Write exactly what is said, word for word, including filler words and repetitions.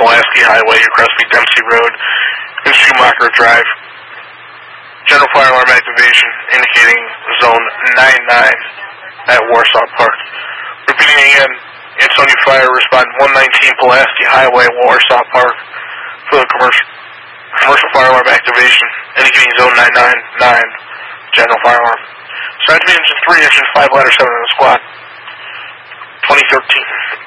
Pulaski Highway, Crespi Dempsey Road, and Schumacher Drive. General fire alarm activation indicating zone nine nine at Warsaw Park. Repeating again, Ansonia Fire respond one nineteen Pulaski Highway, Warsaw Park for the commercial commercial fire alarm activation indicating zone nine nine nine general fire alarm. Sign to be engine three, engine five, ladder seven in the squad. twenty thirteen.